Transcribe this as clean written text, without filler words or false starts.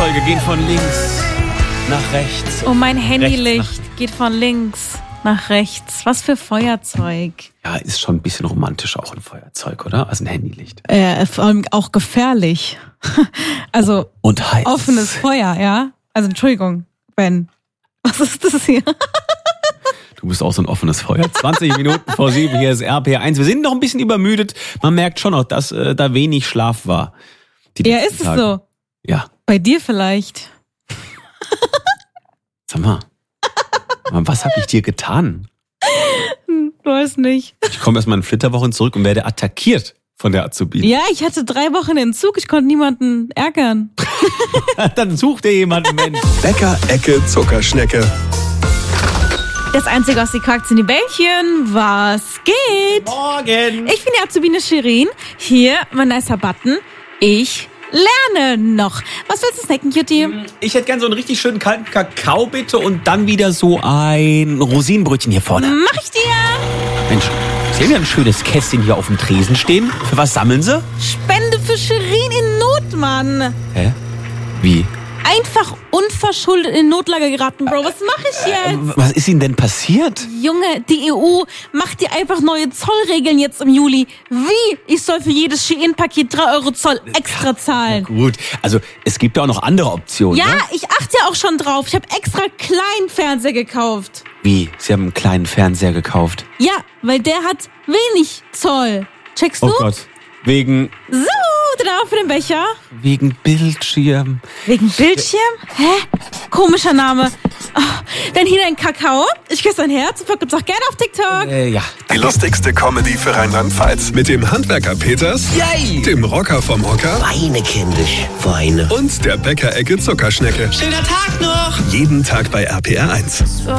Feuerzeuge gehen von links nach rechts. Oh, mein Handylicht geht von links nach rechts. Was für Feuerzeug. Ja, ist schon ein bisschen romantisch auch ein Feuerzeug, oder? Also ein Handylicht. Vor allem auch gefährlich. Also und heiß. Offenes Feuer, ja? Also Entschuldigung, Ben. Was ist das hier? Du bist auch so ein offenes Feuer. 20 Minuten vor 7, hier ist RPR1. Wir sind noch ein bisschen übermüdet. Man merkt schon auch, dass da wenig Schlaf war. Ja, ist es so? Ja. Bei dir vielleicht. Sag mal, was habe ich dir getan? Weiß nicht. Ich komme erstmal in Flitterwochen zurück und werde attackiert von der Azubine. Ja, ich hatte 3 Wochen Entzug. Ich konnte niemanden ärgern. Dann such dir jemanden, Mensch. Bäcker-Ecke Zuckerschnecke. Das Einzige, was sie fragt, sind die Bällchen. Was geht? Morgen. Ich bin die Azubine Shirin. Hier, mein nicer Button. Ich lerne noch. Was willst du snacken, Cutie? Ich hätte gern so einen richtig schönen kalten Kakao, bitte. Und dann wieder so ein Rosinenbrötchen hier vorne. Mach ich dir. Mensch, sehen wir ein schönes Kästchen hier auf dem Tresen stehen? Für was sammeln sie? Spende für Shirin in Not, Mann. Hä? Wie? Einfach unverschuldet in Notlage geraten, Bro. Was mache ich jetzt? Was ist Ihnen denn passiert? Junge, die EU macht dir einfach neue Zollregeln jetzt im Juli. Wie? Ich soll für jedes Shein-Paket 3 Euro Zoll extra zahlen. Gut, also es gibt ja auch noch andere Optionen. Ja, ne? ich achte ja auch schon drauf. Ich habe extra kleinen Fernseher gekauft. Wie? Sie haben einen kleinen Fernseher gekauft? Ja, weil der hat wenig Zoll. Checkst du? Oh Gott. Wegen So, da für den Becher. Bildschirm. Wegen Bildschirm? Hä? Komischer Name. Oh, dann hier dein Kakao. Ich küsse dein Herz. Und gibt's auch gerne auf TikTok. Ja. Die lustigste Comedy für Rheinland-Pfalz. Mit dem Handwerker Peters, Yay! dem Rocker vom Hocker Weine, kindisch, Weine. und der Bäcker-Ecke Zuckerschnecke. Schöner Tag noch! Jeden Tag bei RPR1.